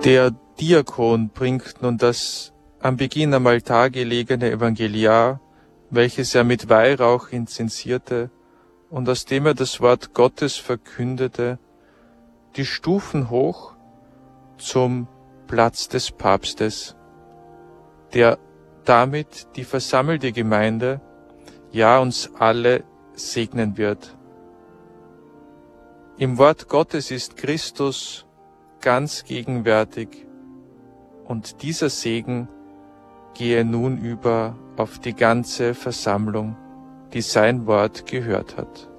Der Diakon bringt nun das am Beginn am Altar gelegene Evangeliar, welches er mit Weihrauch inzensierte und aus dem er das Wort Gottes verkündete, die Stufen hoch zum Platz des Papstes, der damit die versammelte Gemeinde, ja uns alle, segnen wird. Im Wort Gottes ist Christus ganz gegenwärtig und dieser Segen gehe nun über auf die ganze Versammlung, die sein Wort gehört hat.